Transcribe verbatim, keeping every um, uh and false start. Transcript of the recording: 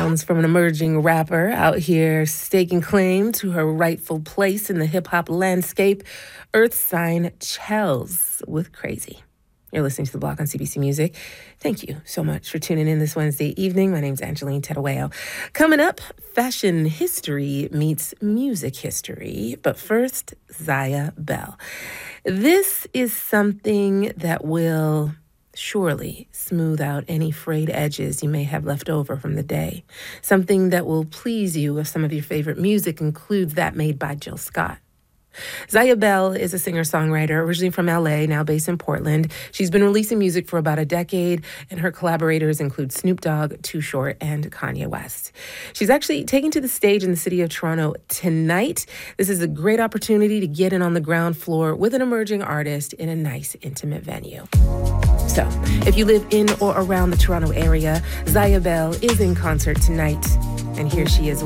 sounds from an emerging rapper out here staking claim to her rightful place in the hip-hop landscape. Earth Sign Chels with Crazy. You're listening to The Block on C B C Music. Thank you so much for tuning in this Wednesday evening. My name's Angeline Tedaweo. Coming up, fashion history meets music history. But first, Zaya Bell. This is something that will surely smooth out any frayed edges you may have left over from the day. Something that will please you if some of your favorite music includes that made by Jill Scott. Zaya Bell is a singer-songwriter originally from L A, now based in Portland. She's been releasing music for about a decade, and her collaborators include Snoop Dogg, Too Short, and Kanye West. She's actually taking to the stage in the city of Toronto tonight. This is a great opportunity to get in on the ground floor with an emerging artist in a nice, intimate venue. So, if you live in or around the Toronto area, Zaya Bell is in concert tonight, and here she is